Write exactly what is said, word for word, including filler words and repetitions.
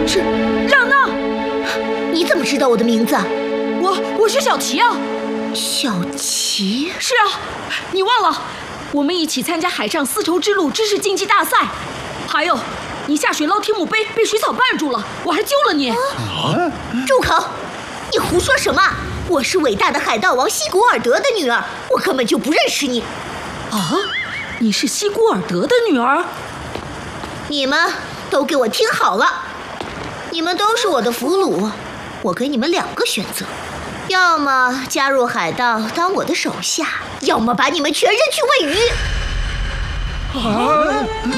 是让娜。 你怎么知道我的名字？ 我我是小琪啊。 小琪？ 是啊，你忘了，我们一起参加海上丝绸之路知识竞技大赛，还有你下水捞天母杯被水草绊住了，我还救了你。 啊！住口！你胡说什么？我是伟大的海盗王西古尔德的女儿，我根本就不认识你。 啊？你是西古尔德的女儿？ 你们都给我听好了，你们都是我的俘虏，我给你们两个选择，要么加入海盗当我的手下，要么把你们全扔去喂鱼。 啊！